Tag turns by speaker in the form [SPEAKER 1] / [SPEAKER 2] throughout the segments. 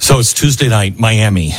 [SPEAKER 1] So it's Tuesday night, Miami.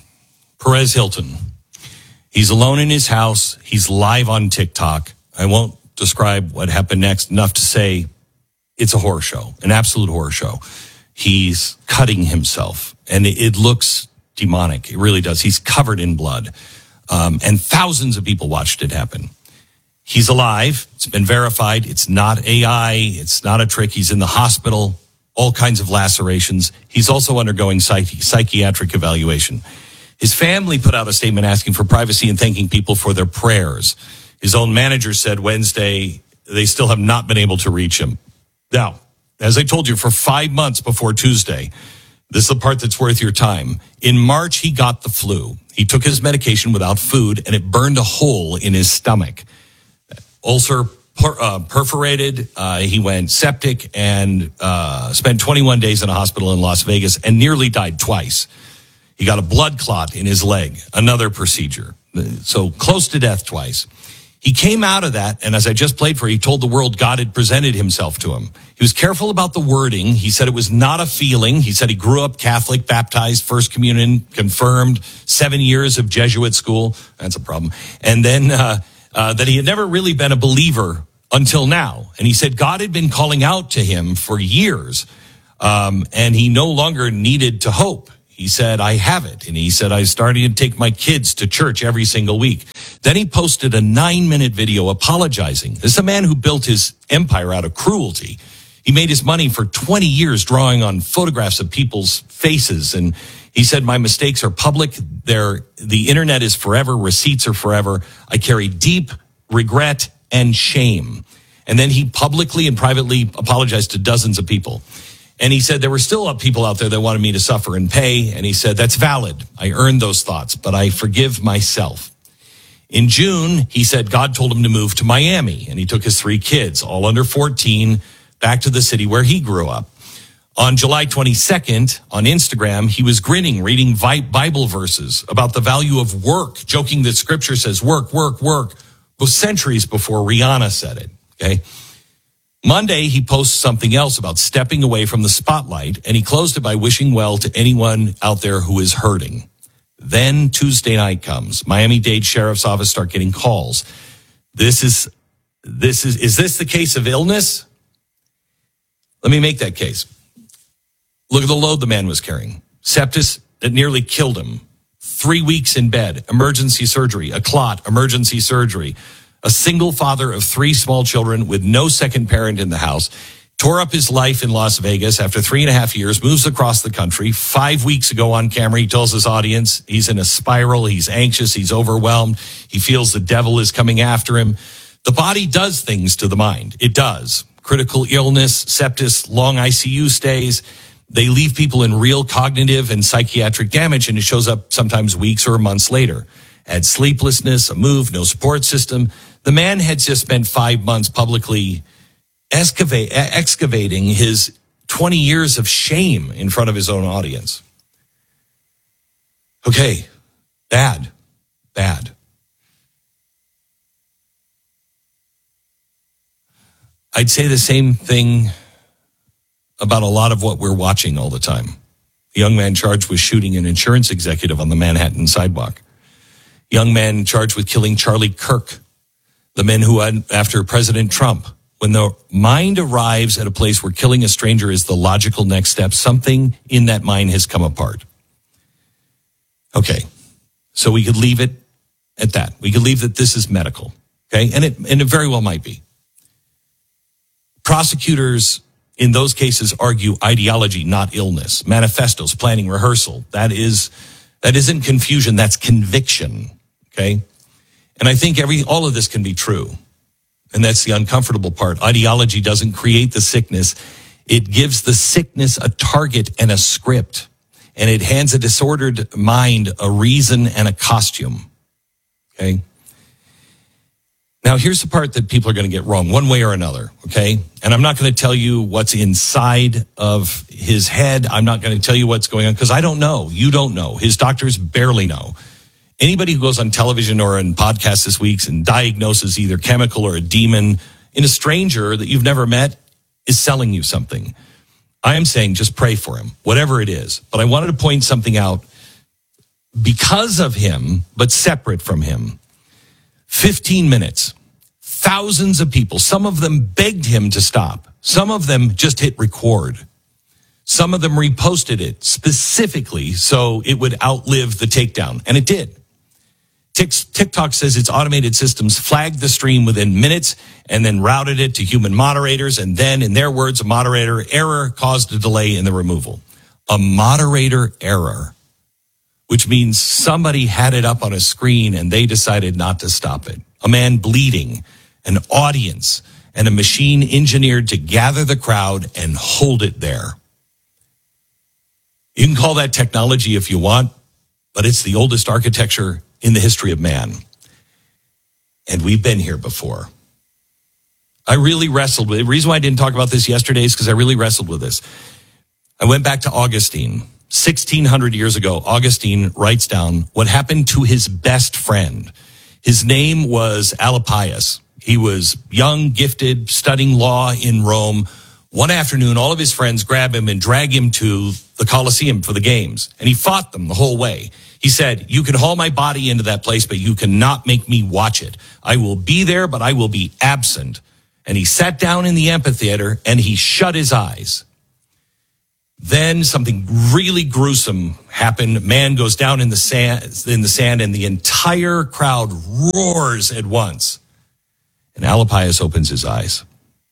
[SPEAKER 1] Perez Hilton. He's alone in his house. He's live on TikTok. I won't describe what happened next, enough to say it's a horror show, an absolute horror show. He's cutting himself, and it looks demonic. It really does. He's covered in blood, and thousands of people watched it happen. He's alive. It's been verified. It's not AI. It's not a trick. He's in the hospital, all kinds of lacerations. He's also undergoing psychiatric evaluation. His family put out a statement asking for privacy and thanking people for their prayers. His own manager said Wednesday they still have not been able to reach him. Now, as I told you, for 5 months before Tuesday, this is the part that's worth your time. In March, he got the flu. He took his medication without food, and it burned a hole in his stomach. Ulcer perforated. He went septic and spent 21 days in a hospital in Las Vegas and nearly died twice. He got a blood clot in his leg, another procedure. So close to death twice. He came out of that, and as I just played for you, he told the world God had presented himself to him. He was careful about the wording. He said it was not a feeling. He said he grew up Catholic, baptized, first communion, confirmed, 7 years of Jesuit school. That's a problem. And then that he had never really been a believer until now. And he said God had been calling out to him for years, and he no longer needed to hope. He said, I have it. And he said, I started to take my kids to church every single week. Then he posted a 9-minute video apologizing. This is a man who built his empire out of cruelty. He made his money for 20 years drawing on photographs of people's faces. And he said, my mistakes are public. The internet is forever. Receipts are forever. I carry deep regret and shame. And then he publicly and privately apologized to dozens of people. And he said there were still people out there that wanted me to suffer and pay. And he said, that's valid. I earned those thoughts, but I forgive myself. In June, he said God told him to move to Miami. And he took his 3 kids, all under 14, back to the city where he grew up. On July 22nd, on Instagram, he was grinning, reading Bible verses about the value of work, joking that scripture says work, work, work, well, centuries before Rihanna said it, okay? Monday, he posts something else about stepping away from the spotlight, and he closed it by wishing well to anyone out there who is hurting. Then Tuesday night comes. Miami-Dade Sheriff's Office start getting calls. Is this the case of illness? Let me make that case. Look at the load the man was carrying. Sepsis that nearly killed him. 3 weeks in bed, emergency surgery, a clot, emergency surgery. A single father of 3 small children with no second parent in the house, tore up his life in Las Vegas after 3.5 years, moves across the country. 5 weeks ago on camera, he tells his audience he's in a spiral, he's anxious, he's overwhelmed, he feels the devil is coming after him. The body does things to the mind. It does. Critical illness, sepsis, long ICU stays, they leave people in real cognitive and psychiatric damage, and it shows up sometimes weeks or months later. Add sleeplessness, a move, no support system. The man had just spent 5 months publicly excavating his 20 years of shame in front of his own audience. Okay, bad. I'd say the same thing about a lot of what we're watching all the time. The young man charged with shooting an insurance executive on the Manhattan sidewalk. Young man charged with killing Charlie Kirk. The men who had after President Trump. When the mind arrives at a place where killing a stranger is the logical next step, something in that mind has come apart. Okay, so we could leave it at that. We could leave that this is medical, okay? And it very well might be. Prosecutors in those cases argue ideology, not illness. Manifestos, planning, rehearsal. That isn't confusion, that's conviction, okay? And I think all of this can be true. And that's the uncomfortable part. Ideology doesn't create the sickness. It gives the sickness a target and a script. And it hands a disordered mind a reason and a costume. Okay? Now, here's the part that people are going to get wrong, one way or another, okay? And I'm not going to tell you what's inside of his head. I'm not going to tell you what's going on, because I don't know. You don't know. His doctors barely know. Anybody who goes on television or in podcasts this week and diagnoses either chemical or a demon in a stranger that you've never met is selling you something. I am saying just pray for him, whatever it is. But I wanted to point something out because of him, but separate from him. 15 minutes, thousands of people, some of them begged him to stop. Some of them just hit record. Some of them reposted it specifically so it would outlive the takedown, and it did. TikTok says its automated systems flagged the stream within minutes and then routed it to human moderators. And then, in their words, a moderator error caused a delay in the removal. A moderator error, which means somebody had it up on a screen and they decided not to stop it. A man bleeding, an audience, and a machine engineered to gather the crowd and hold it there. You can call that technology if you want, but it's the oldest architecture in the history of man. And we've been here before. I really wrestled with it. The reason why I didn't talk about this yesterday is because I really wrestled with this. I went back to Augustine. 1600 years ago, Augustine writes down what happened to his best friend. His name was Alypius. He was young, gifted, studying law in Rome. One afternoon, all of his friends grab him and drag him to the Colosseum for the games. And he fought them the whole way. He said, you can haul my body into that place, but you cannot make me watch it. I will be there, but I will be absent. And he sat down in the amphitheater and he shut his eyes. Then something really gruesome happened. Man goes down in the sand, and the entire crowd roars at once. And Alypius opens his eyes.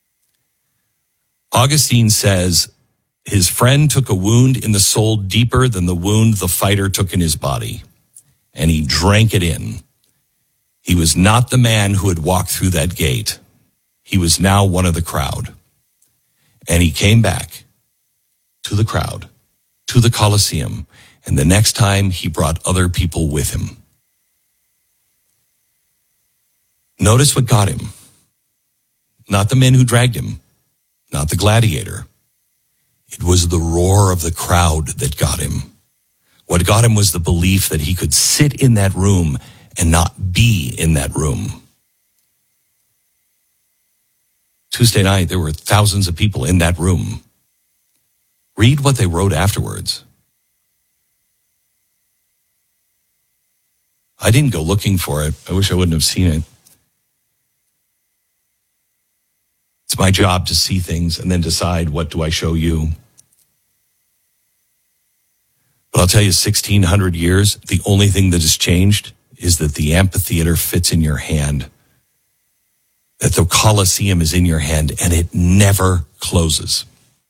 [SPEAKER 1] Augustine says his friend took a wound in the soul deeper than the wound the fighter took in his body, and he drank it in. He was not the man who had walked through that gate. He was now one of the crowd. And he came back to the crowd, to the Colosseum, and the next time he brought other people with him. Notice what got him. Not the men who dragged him, not the gladiator. It was the roar of the crowd that got him. What got him was the belief that he could sit in that room and not be in that room. Tuesday night, there were thousands of people in that room. Read what they wrote afterwards. I didn't go looking for it. I wish I wouldn't have seen it. It's my job to see things and then decide, what do I show you? But I'll tell you, 1600 years, the only thing that has changed is that the amphitheater fits in your hand, that the Colosseum is in your hand, and it never closes.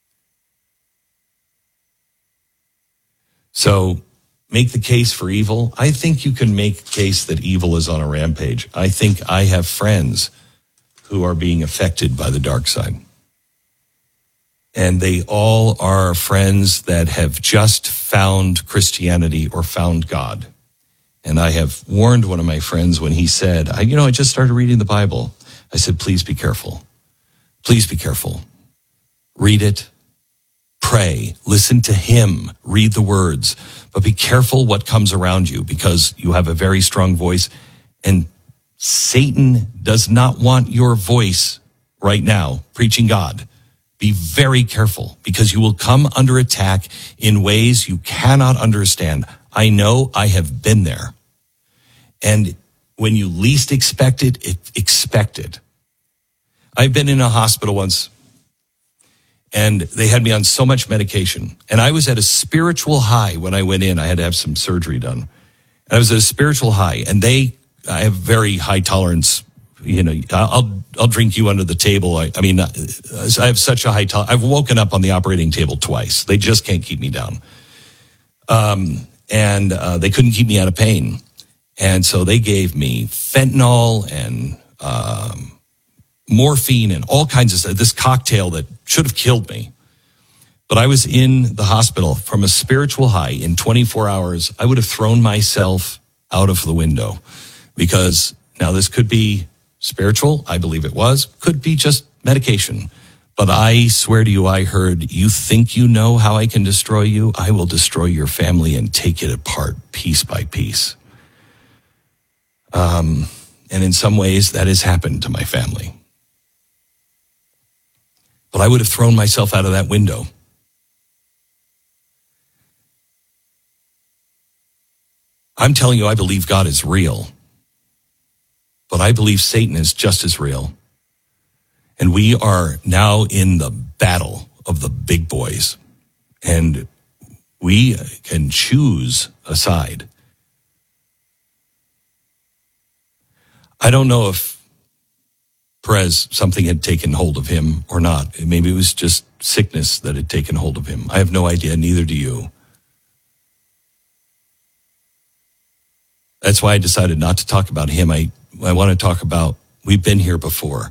[SPEAKER 1] So make the case for evil. I think you can make a case that evil is on a rampage. I think I have friends who are being affected by the dark side. And they all are friends that have just found Christianity or found God. And I have warned one of my friends when he said, I just started reading the Bible. I said, please be careful. Please be careful. Read it. Pray. Listen to him. Read the words. But be careful what comes around you, because you have a very strong voice, and Satan does not want your voice right now preaching God. Be very careful, because you will come under attack in ways you cannot understand. I know, I have been there. And when you least expect it, expect it. I've been in a hospital once, and they had me on so much medication. And I was at a spiritual high when I went in. I had to have some surgery done. And I was at a spiritual high, and I have very high tolerance. I'll drink you under the table. I have such a high tolerance. I've woken up on the operating table twice. They just can't keep me down. And they couldn't keep me out of pain. And so they gave me fentanyl and morphine and all kinds of stuff, this cocktail that should have killed me. But I was in the hospital from a spiritual high. In 24 hours, I would have thrown myself out of the window, because now this could be spiritual. I believe it was. Could be just medication. But I swear to you, I heard, you think you know how I can destroy you? I will destroy your family and take it apart piece by piece. And in some ways, that has happened to my family. But I would have thrown myself out of that window. I'm telling you, I believe God is real. But I believe Satan is just as real. And we are now in the battle of the big boys. And we can choose a side. I don't know if Perez, something had taken hold of him or not. Maybe it was just sickness that had taken hold of him. I have no idea, neither do you. That's why I decided not to talk about him. I want to talk about, we've been here before.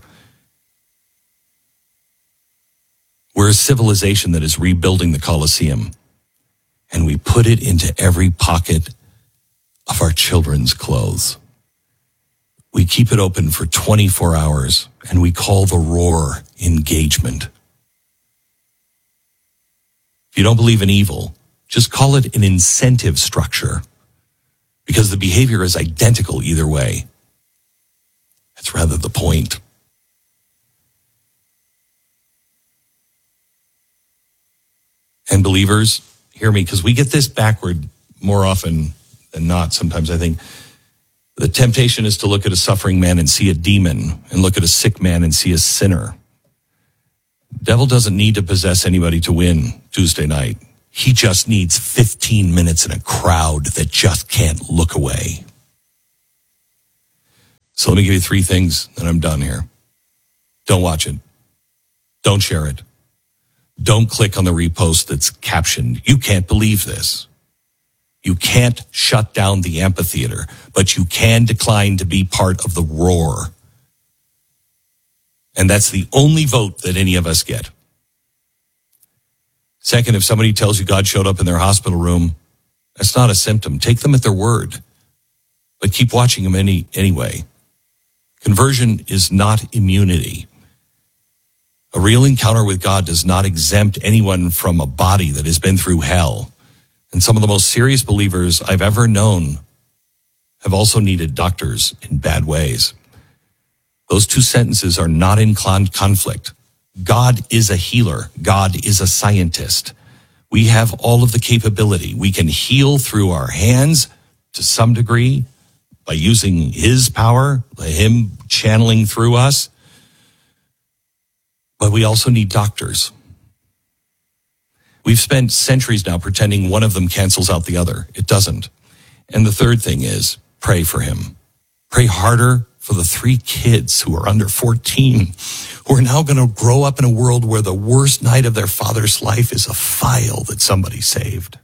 [SPEAKER 1] We're a civilization that is rebuilding the Colosseum, and we put it into every pocket of our children's clothes. We keep it open for 24 hours, and we call the roar engagement. If you don't believe in evil, just call it an incentive structure, because the behavior is identical either way. That's rather the point. And believers, hear me, because we get this backward more often than not. Sometimes I think the temptation is to look at a suffering man and see a demon, and look at a sick man and see a sinner. The devil doesn't need to possess anybody to win Tuesday night. He just needs 15 minutes in a crowd that just can't look away. So let me give you 3 things, and I'm done here. Don't watch it. Don't share it. Don't click on the repost that's captioned, "You can't believe this." You can't shut down the amphitheater, but you can decline to be part of the roar. And that's the only vote that any of us get. Second, if somebody tells you God showed up in their hospital room, that's not a symptom. Take them at their word, but keep watching them anyway. Conversion is not immunity. A real encounter with God does not exempt anyone from a body that has been through hell. And some of the most serious believers I've ever known have also needed doctors in bad ways. Those 2 sentences are not in conflict. God is a healer. God is a scientist. We have all of the capability. We can heal through our hands to some degree by using his power, by him channeling through us. But we also need doctors. We've spent centuries now pretending one of them cancels out the other. It doesn't. And the third thing is pray for him. Pray harder for the 3 kids who are under 14, who are now going to grow up in a world where the worst night of their father's life is a file that somebody saved.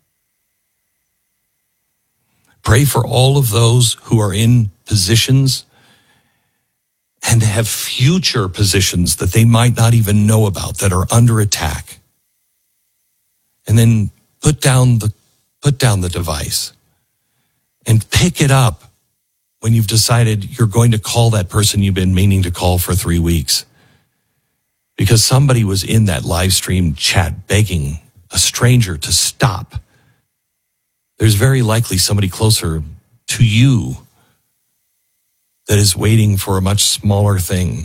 [SPEAKER 1] Pray for all of those who are in positions and have future positions that they might not even know about that are under attack. And then put down the device and pick it up when you've decided you're going to call that person you've been meaning to call for 3 weeks. Because somebody was in that live stream chat begging a stranger to stop. There's very likely somebody closer to you that is waiting for a much smaller thing.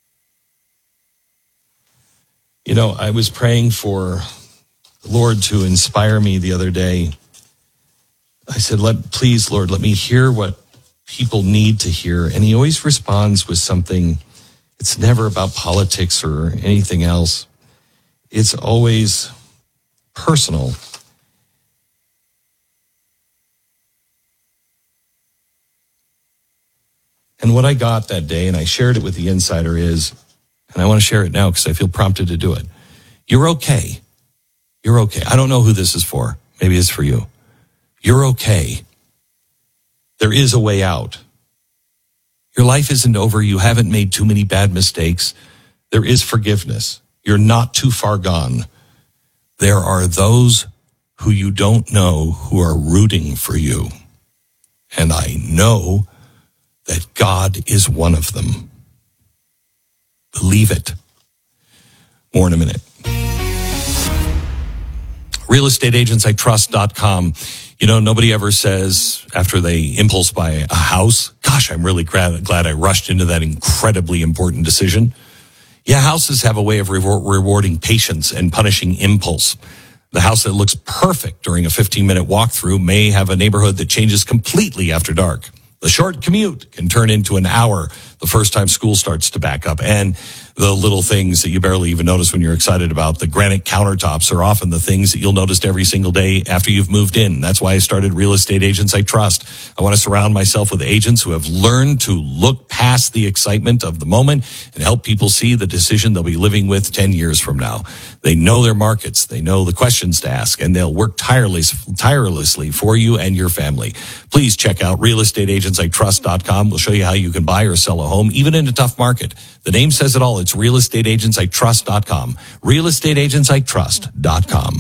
[SPEAKER 1] You know, I was praying for the Lord to inspire me the other day. I said, please, Lord, let me hear what people need to hear. And he always responds with something. It's never about politics or anything else. It's always personal. And what I got that day, and I shared it with the insider, is, and I want to share it now because I feel prompted to do it. You're okay. You're okay. I don't know who this is for. Maybe it's for you. You're okay. There is a way out. Your life isn't over. You haven't made too many bad mistakes. There is forgiveness. You're not too far gone. There are those who you don't know who are rooting for you. And I know that God is one of them. Believe it. More in a minute. realestateagentsitrust.com. You know, nobody ever says after they impulse buy a house, gosh, I'm really glad I rushed into that incredibly important decision. Yeah, houses have a way of rewarding patience and punishing impulse. The house that looks perfect during a 15-minute walkthrough may have a neighborhood that changes completely after dark. The short commute can turn into an hour the first time school starts to back up. And the little things that you barely even notice when you're excited about, the granite countertops, are often the things that you'll notice every single day after you've moved in. That's why I started Real Estate Agents I Trust. I want to surround myself with agents who have learned to look past the excitement of the moment and help people see the decision they'll be living with 10 years from now. They know their markets. They know the questions to ask, and they'll work tirelessly for you and your family. Please check out realestateagentsitrust.com. We'll show you how you can buy or sell a home, even in a tough market. The name says it all. It's realestateagentsitrust.com. realestateagentsitrust.com.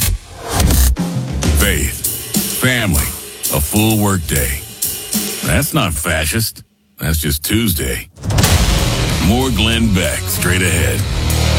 [SPEAKER 2] Faith, family, a full workday. That's not fascist. That's just Tuesday. More Glenn Beck straight ahead.